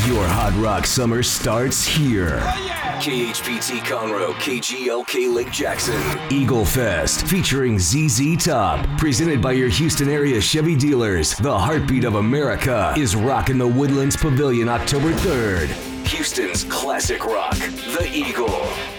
Your hot rock summer starts here. KHPT Conroe, KGLK Lake Jackson. Eagle Fest featuring ZZ Top. Presented by your Houston area Chevy dealers. The heartbeat of America is rocking the Woodlands Pavilion October 3rd. Houston's classic rock, The Eagle.